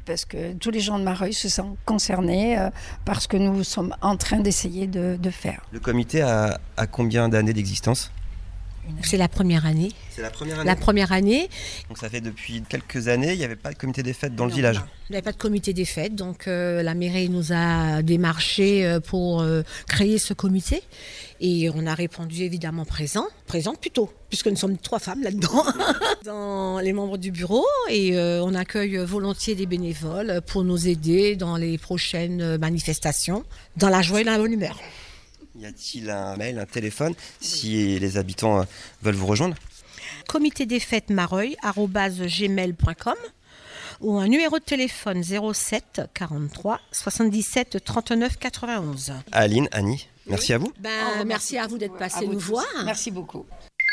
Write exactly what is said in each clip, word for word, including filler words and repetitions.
parce que tous les gens de Mareuil se sentent concernés euh, par ce que nous sommes en train d'essayer de, de faire. Le comité a, a combien d'années d'existence ? C'est la première année. C'est la première année. La première année. Donc ça fait depuis quelques années, il n'y avait pas de comité des fêtes dans non, le village. Non. Il n'y avait pas de comité des fêtes, donc euh, la mairie nous a démarché pour euh, créer ce comité. Et on a répondu évidemment présent, présente plutôt, puisque nous sommes trois femmes là-dedans, dans les membres du bureau. Et euh, on accueille volontiers des bénévoles pour nous aider dans les prochaines manifestations, dans la joie et dans la bonne humeur. Y a-t-il un mail, un téléphone, si les habitants veulent vous rejoindre ? comité des fêtes mareuil arobase gmail point com ou un numéro de téléphone zéro sept quarante-trois soixante-dix-sept trente-neuf quatre-vingt-onze. Aline, Annie, merci oui. à vous. Ben, oh, merci à vous d'être passé nous voir. Merci beaucoup.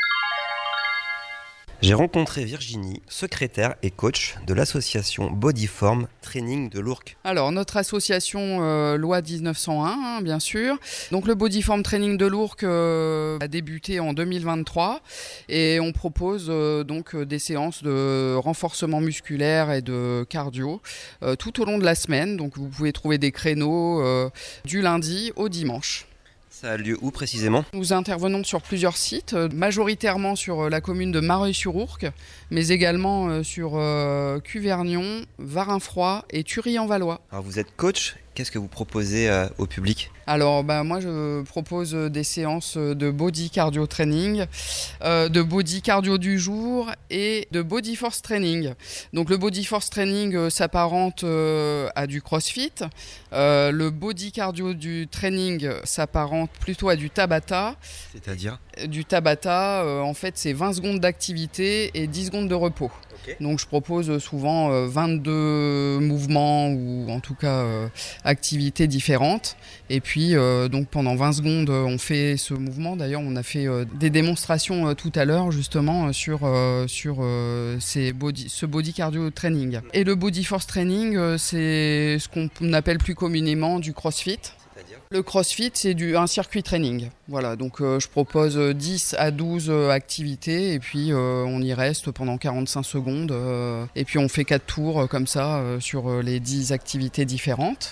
J'ai rencontré Virginie, secrétaire et coach de l'association Bodyform Training de l'Ourcq. Alors, notre association euh, loi dix-neuf cent un, hein, bien sûr. Donc, le Bodyform Training de l'Ourcq euh, a débuté en deux mille vingt-trois et on propose euh, donc des séances de renforcement musculaire et de cardio euh, tout au long de la semaine. Donc, vous pouvez trouver des créneaux euh, du lundi au dimanche. Ça a lieu où précisément ? Nous intervenons sur plusieurs sites, majoritairement sur la commune de Mareuil-sur-Ourcq, mais également sur euh, Cuvergnon, Varinfroid et Thury-en-Valois. Alors vous êtes coach, qu'est-ce que vous proposez euh, au public ? Alors bah, moi je propose des séances de body cardio training, euh, de body cardio du jour et de body force training. Donc le body force training euh, s'apparente euh, à du crossfit, euh, le body cardio du training s'apparente plutôt à du Tabata. C'est-à-dire ? Du Tabata, euh, en fait c'est vingt secondes d'activité et dix secondes de repos. Okay. Donc je propose souvent euh, vingt-deux mouvements ou en tout cas euh, activités différentes. Et puis euh, donc pendant vingt secondes on fait ce mouvement. D'ailleurs on a fait euh, des démonstrations euh, tout à l'heure justement sur, euh, sur euh, ces body, ce body cardio training. Et le body force training euh, c'est ce qu'on appelle plus communément du crossfit. Le crossfit, c'est du, un circuit training. Voilà, donc euh, je propose dix à douze euh, activités et puis euh, on y reste pendant quarante-cinq secondes. Euh, et puis on fait quatre tours euh, comme ça euh, sur euh, les dix activités différentes.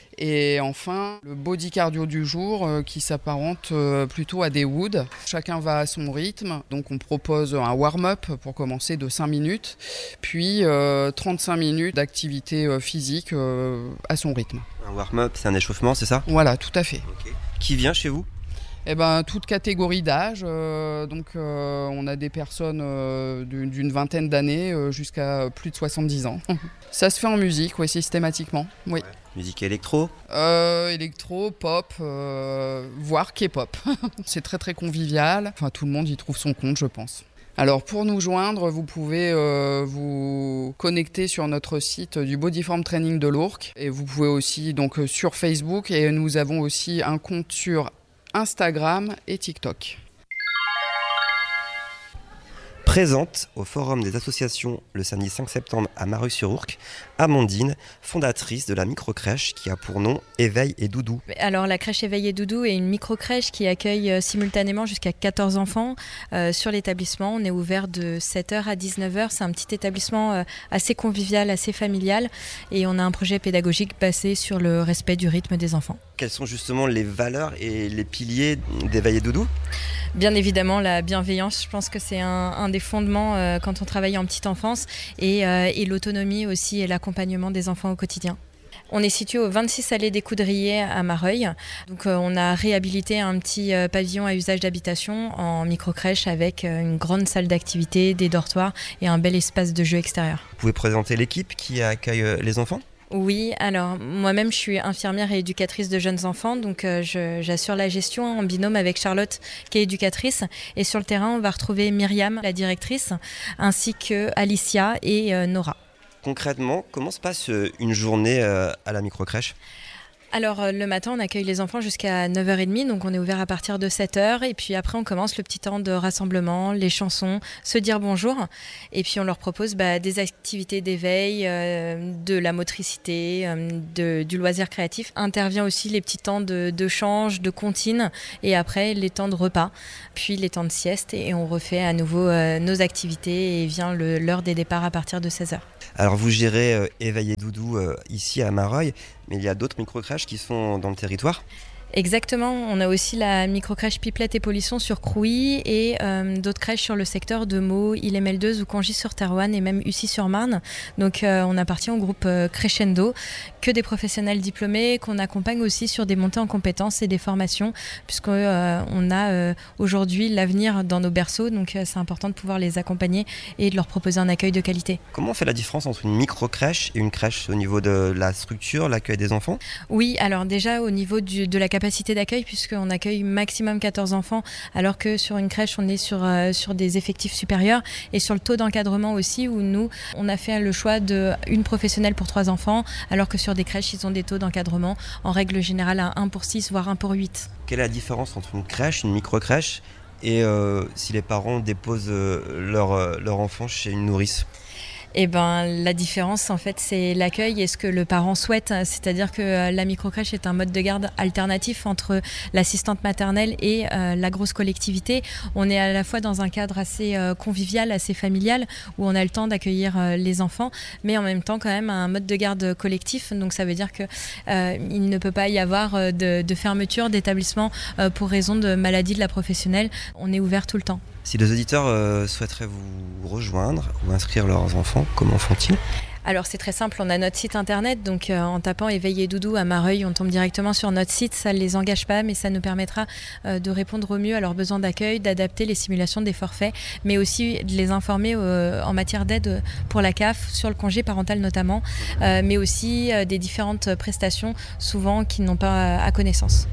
Et enfin, le body cardio du jour euh, qui s'apparente euh, plutôt à des W O O D. Chacun va à son rythme. Donc on propose un warm-up pour commencer de cinq minutes, puis euh, trente-cinq minutes d'activité euh, physique euh, à son rythme. Un warm-up, c'est un échauffement, c'est ça ? Voilà, tout à fait. Okay. Qui vient chez vous ? Eh ben, toute catégorie d'âge, euh, donc euh, on a des personnes euh, d'une, d'une vingtaine d'années euh, jusqu'à plus de soixante-dix ans. Ça se fait en musique, oui, systématiquement. Oui. Ouais. Musique électro euh, Électro, pop, euh, voire K-pop. C'est très très convivial. Enfin, tout le monde y trouve son compte, je pense. Alors pour nous joindre, vous pouvez euh, vous connecter sur notre site du Bodyform Training de l'Ourcq et vous pouvez aussi donc sur Facebook et nous avons aussi un compte sur Instagram et TikTok. Présente au Forum des associations le samedi cinq septembre à Mareuil-sur-Ourcq, Amandine, fondatrice de la microcrèche qui a pour nom Éveil et Doudou. Alors la crèche Éveil et Doudou est une microcrèche qui accueille euh, simultanément jusqu'à quatorze enfants euh, sur l'établissement. On est ouvert de sept heures à dix-neuf heures. C'est un petit établissement euh, assez convivial, assez familial et on a un projet pédagogique basé sur le respect du rythme des enfants. Quelles sont justement les valeurs et les piliers d'Éveil et Doudou ? Bien évidemment, la bienveillance, je pense que c'est un, un des fondements euh, quand on travaille en petite enfance et, euh, et l'autonomie aussi et l'accompagnement des enfants au quotidien. On est situé au vingt-six allée des Coudriers à Mareuil. Donc, euh, on a réhabilité un petit euh, pavillon à usage d'habitation en microcrèche avec euh, une grande salle d'activité, des dortoirs et un bel espace de jeu extérieur. Vous pouvez présenter l'équipe qui accueille euh, les enfants ? Oui, alors moi-même je suis infirmière et éducatrice de jeunes enfants, donc euh, je, j'assure la gestion en binôme avec Charlotte qui est éducatrice et sur le terrain on va retrouver Myriam, la directrice, ainsi que Alicia et euh, Nora. Concrètement, comment se passe euh, une journée euh, à la microcrèche ? Alors le matin, on accueille les enfants jusqu'à neuf heures trente, donc on est ouvert à partir de sept heures. Et puis après, on commence le petit temps de rassemblement, les chansons, se dire bonjour. Et puis on leur propose bah, des activités d'éveil, euh, de la motricité, euh, de, du loisir créatif. Intervient aussi les petits temps de, de change, de comptine. Et après, les temps de repas, puis les temps de sieste. Et on refait à nouveau euh, nos activités et vient le, l'heure des départs à partir de seize heures. Alors vous gérez euh, Éveil et Doudou euh, ici à Mareuil, mais il y a d'autres microcrèches qui sont dans le territoire. Exactement, on a aussi la microcrèche Pipelette et Polisson sur Crouy et euh, d'autres crèches sur le secteur de Meaux, Ille-et-Meldeuze ou Congy-sur-Thérouanne et même Ussy-sur-Marne. Donc euh, on appartient au groupe euh, Crescendo, que des professionnels diplômés qu'on accompagne aussi sur des montées en compétences et des formations, puisqu'on euh, a euh, aujourd'hui l'avenir dans nos berceaux, donc euh, c'est important de pouvoir les accompagner et de leur proposer un accueil de qualité. Comment on fait la différence entre une microcrèche et une crèche au niveau de la structure, l'accueil des enfants ? Oui, alors déjà au niveau du, de la capacité d'accueil, puisqu'on accueille maximum quatorze enfants, alors que sur une crèche, on est sur, euh, sur des effectifs supérieurs, et sur le taux d'encadrement aussi, où nous, on a fait le choix d'une professionnelle pour trois enfants, alors que sur des crèches, ils ont des taux d'encadrement en règle générale à un pour six, voire un pour huit. Quelle est la différence entre une crèche, une microcrèche, et euh, si les parents déposent euh, leur, euh, leur enfant chez une nourrice ? Eh ben, la différence, en fait, c'est l'accueil et ce que le parent souhaite. C'est-à-dire que la microcrèche est un mode de garde alternatif entre l'assistante maternelle et euh, la grosse collectivité. On est à la fois dans un cadre assez euh, convivial, assez familial, où on a le temps d'accueillir euh, les enfants, mais en même temps, quand même, un mode de garde collectif. Donc, ça veut dire qu'il euh, ne peut pas y avoir de, de fermeture d'établissement euh, pour raison de maladie de la professionnelle. On est ouvert tout le temps. Si les auditeurs euh, souhaiteraient vous rejoindre ou inscrire leurs enfants, comment font-ils ? Alors c'est très simple, on a notre site internet, donc euh, en tapant Éveil et Doudou à Mareuil, on tombe directement sur notre site. Ça ne les engage pas, mais ça nous permettra euh, de répondre au mieux à leurs besoins d'accueil, d'adapter les simulations des forfaits, mais aussi de les informer euh, en matière d'aide pour la C A F, sur le congé parental notamment, euh, mais aussi euh, des différentes prestations, souvent qu'ils n'ont pas à connaissance.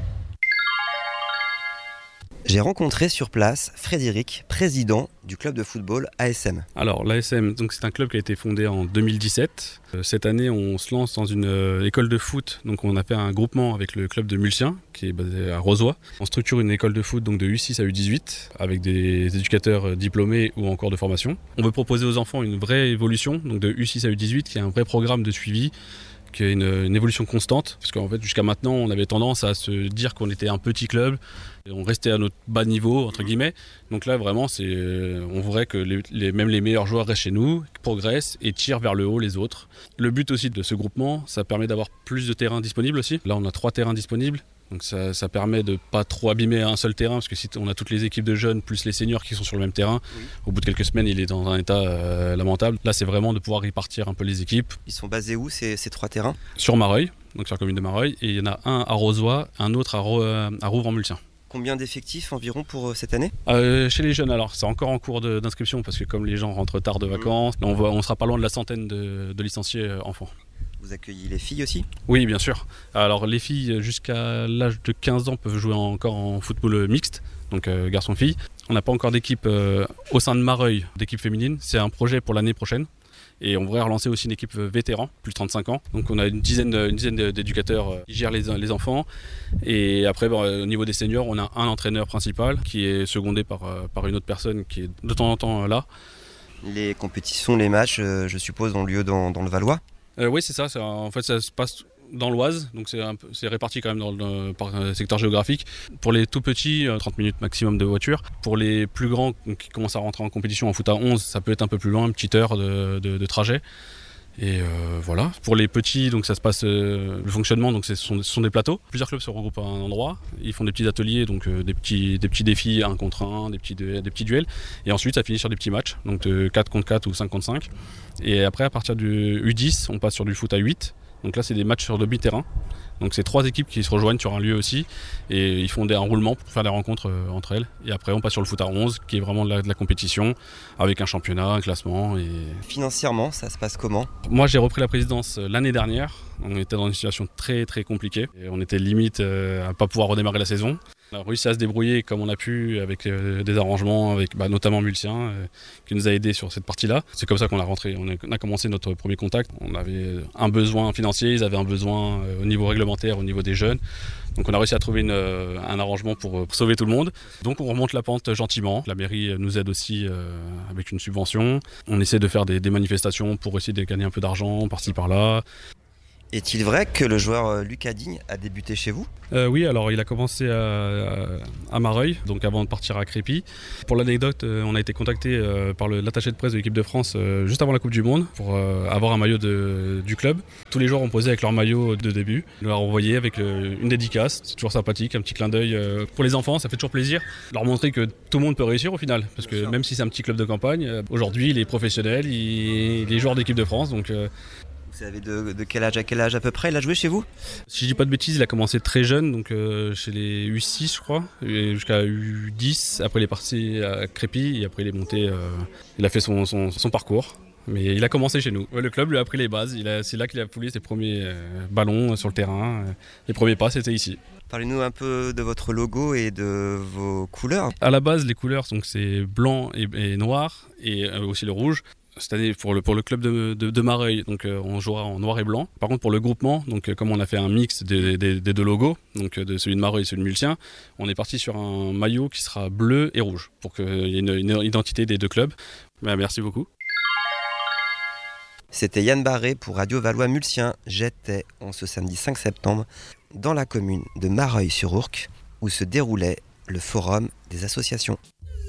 J'ai rencontré sur place Frédéric, président du club de football A S M. Alors l'A S M, donc c'est un club qui a été fondé en deux mille dix-sept. Euh, cette année, on se lance dans une euh, école de foot. Donc on a fait un groupement avec le club de Mulsien, qui est basé à Rozoy. On structure une école de foot donc de U six à U dix-huit avec des éducateurs diplômés ou en cours de formation. On veut proposer aux enfants une vraie évolution, donc de U six à U dix-huit, qui est un vrai programme de suivi, qui est une, une évolution constante, parce qu'en fait jusqu'à maintenant on avait tendance à se dire qu'on était un petit club et on restait à notre bas niveau entre guillemets. Donc là vraiment c'est, on voudrait que les, les, même les meilleurs joueurs restent chez nous, progressent et tirent vers le haut les autres. Le but aussi de ce groupement, ça permet d'avoir plus de terrains disponibles aussi. Là on a trois terrains disponibles. Donc ça, ça permet de pas trop abîmer un seul terrain, parce que si on a toutes les équipes de jeunes plus les seniors qui sont sur le même terrain, oui. Au bout de quelques semaines il est dans un état euh, lamentable. Là c'est vraiment de pouvoir répartir un peu les équipes. Ils sont basés où ces, ces trois terrains ? Sur Mareuil, donc sur la commune de Mareuil, et il y en a un à Rozoy, un autre à, Ro- à Rouvres-en-Mulsien. Combien d'effectifs environ pour cette année ? euh, Chez les jeunes, alors c'est encore en cours de, d'inscription, parce que comme les gens rentrent tard de vacances, mmh. on, va, on sera pas loin de la centaine de, de licenciés euh, enfants. Vous accueillez les filles aussi ? Oui, bien sûr. Alors les filles jusqu'à l'âge de quinze ans peuvent jouer encore en football mixte, donc euh, garçon-fille. On n'a pas encore d'équipe euh, au sein de Mareuil, d'équipe féminine. C'est un projet pour l'année prochaine. Et on voudrait relancer aussi une équipe vétéran, plus de trente-cinq ans. Donc on a une dizaine, une dizaine d'éducateurs qui gèrent les, les enfants. Et après, bon, au niveau des seniors, on a un entraîneur principal qui est secondé par, par une autre personne qui est de temps en temps là. Les compétitions, les matchs, euh, je suppose, ont lieu dans, dans le Valois ? Euh, oui, c'est ça, c'est. En fait, ça se passe dans l'Oise, donc c'est, un peu, c'est réparti quand même dans le, par secteur géographique. Pour les tout petits, trente minutes maximum de voiture. Pour les plus grands qui commencent à rentrer en compétition en foot à onze, ça peut être un peu plus loin, une petite heure de, de, de trajet. Et euh, voilà. Pour les petits, donc ça se passe euh, le fonctionnement, donc ce sont, ce sont des plateaux. Plusieurs clubs se regroupent à un endroit. Ils font des petits ateliers, donc euh, des petits des petits défis un contre un, des petits des petits duels. Et ensuite, ça finit sur des petits matchs, donc de quatre contre quatre ou cinq contre cinq. Et après, à partir du U dix, on passe sur du foot à huit. Donc là, c'est des matchs sur demi-terrain. Donc c'est trois équipes qui se rejoignent sur un lieu aussi, et ils font des enroulements pour faire des rencontres euh, entre elles. Et après on passe sur le foot à onze, qui est vraiment de la, de la compétition, avec un championnat, un classement. Et... Financièrement, ça se passe comment ? Moi j'ai repris la présidence l'année dernière, On était dans une situation très très compliquée. Et on était limite euh, à ne pas pouvoir redémarrer la saison. On a réussi à se débrouiller comme on a pu avec euh, des arrangements, avec bah, notamment Mulsien euh, qui nous a aidés sur cette partie-là. C'est comme ça qu'on a rentré, on a, on a commencé notre premier contact. On avait un besoin financier, ils avaient un besoin euh, au niveau réglementaire, au niveau des jeunes. Donc on a réussi à trouver une, euh, un arrangement pour, pour sauver tout le monde. Donc on remonte la pente gentiment. La mairie nous aide aussi euh, avec une subvention. On essaie de faire des, des manifestations pour essayer de gagner un peu d'argent par-ci par-là. Est-il vrai que le joueur Lucas Digne a débuté chez vous ? euh, Oui, alors il a commencé à, à Mareuil, donc avant de partir à Crépy. Pour l'anecdote, on a été contacté par le, l'attaché de presse de l'équipe de France euh, juste avant la Coupe du Monde pour euh, avoir un maillot de, du club. Tous les joueurs ont posé avec leur maillot de début. On leur a envoyé avec euh, une dédicace, c'est toujours sympathique, un petit clin d'œil. Euh, pour les enfants, ça fait toujours plaisir de leur montrer que tout le monde peut réussir au final. Parce que même si c'est un petit club de campagne, euh, aujourd'hui il est professionnel, il, il est joueur d'équipe de France. Donc, euh, Vous savez de, de quel âge à quel âge à peu près il a joué chez vous ? Si je dis pas de bêtises, il a commencé très jeune, donc euh, chez les U six je crois, et jusqu'à U dix. Après il est parti à Crépy et après il est monté, euh, il a fait son, son, son parcours. Mais il a commencé chez nous. Ouais, le club lui a appris les bases, il a, c'est là qu'il a foulé ses premiers euh, ballons sur le terrain. Les premiers pas c'était ici. Parlez-nous un peu de votre logo et de vos couleurs. À la base les couleurs, donc, c'est blanc et, et noir et euh, aussi le rouge. Cette année pour le, pour le club de, de, de Mareuil, donc euh, on jouera en noir et blanc. Par contre pour le groupement, donc euh, comme on a fait un mix des, des, des deux logos, donc euh, de celui de Mareuil et celui de Mulsien, on est parti sur un maillot qui sera bleu et rouge pour qu'il y ait une, une identité des deux clubs. Ben, merci beaucoup. C'était Yann Barré pour Radio Valois-Mulsien. J'étais en ce samedi cinq septembre dans la commune de Mareuil-sur-Ourcq où se déroulait le forum des associations.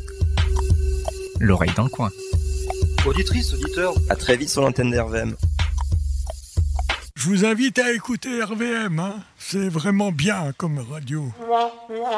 L'oreille dans le coin. Auditrice, auditeur, à très vite sur l'antenne d'R V M. Je vous invite à écouter R V M, hein. C'est vraiment bien comme radio.